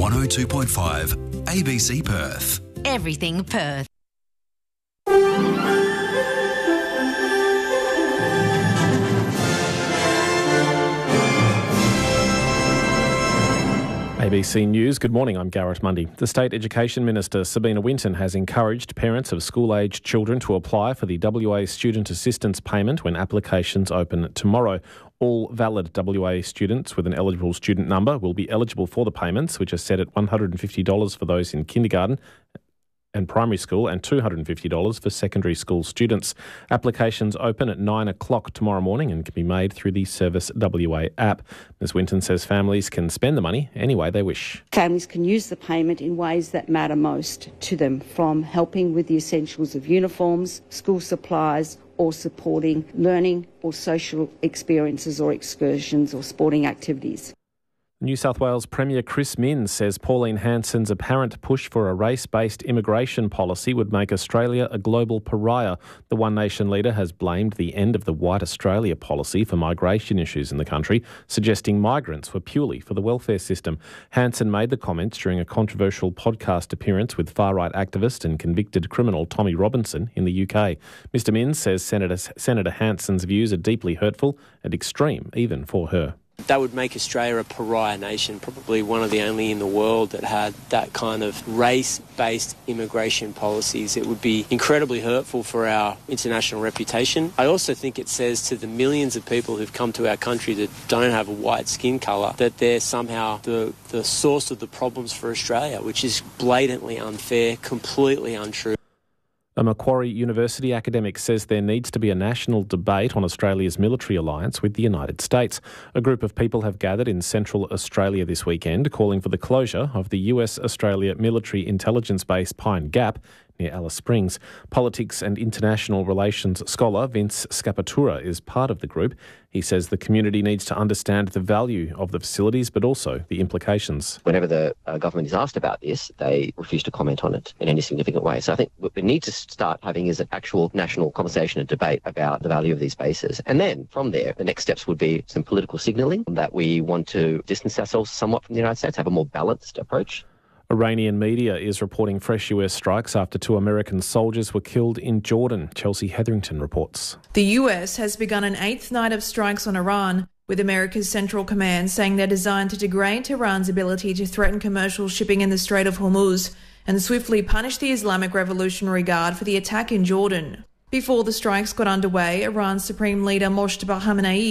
102.5 ABC Perth. Everything Perth. ABC News, good morning, I'm Garrett Mundy. The State Education Minister, Sabina Winton, has encouraged parents of school-aged children to apply for the WA Student Assistance Payment when applications open tomorrow. All valid WA students with an eligible student number will be eligible for the payments, which are set at $150 for those in kindergarten and primary school and $250 for secondary school students. Applications open at 9 o'clock tomorrow morning and can be made through the Service WA app. Ms Winton says families can spend the money any way they wish. Families can use the payment in ways that matter most to them, from helping with the essentials of uniforms, school supplies, or supporting learning or social experiences or excursions or sporting activities. New South Wales Premier Chris Minns says Pauline Hanson's apparent push for a race-based immigration policy would make Australia a global pariah. The One Nation leader has blamed the end of the White Australia policy for migration issues in the country, suggesting migrants were purely for the welfare system. Hanson made the comments during a controversial podcast appearance with far-right activist and convicted criminal Tommy Robinson in the UK. Mr Minns says Senator Hanson's views are deeply hurtful and extreme, even for her. That would make Australia a pariah nation, probably one of the only in the world that had that kind of race-based immigration policies. It would be incredibly hurtful for our international reputation. I also think it says to the millions of people who've come to our country that don't have a white skin colour that they're somehow the source of the problems for Australia, which is blatantly unfair, completely untrue. A Macquarie University academic says there needs to be a national debate on Australia's military alliance with the United States. A group of people have gathered in central Australia this weekend calling for the closure of the US-Australia military intelligence base Pine Gap near Alice Springs. Politics and international relations scholar Vince Scapatura is part of the group. He says the community needs to understand the value of the facilities, but also the implications. Whenever the government is asked about this, they refuse to comment on it in any significant way. So I think what we need to start having is an actual national conversation and debate about the value of these bases. And then from there, the next steps would be some political signalling that we want to distance ourselves somewhat from the United States, have a more balanced approach. Iranian media is reporting fresh US strikes after 2 American soldiers were killed in Jordan. Chelsea Hetherington reports. The US has begun an 8th night of strikes on Iran, with America's Central Command saying they're designed to degrade Tehran's ability to threaten commercial shipping in the Strait of Hormuz and swiftly punish the Islamic Revolutionary Guard for the attack in Jordan. Before the strikes got underway, Iran's Supreme Leader Moshtaba Khamenei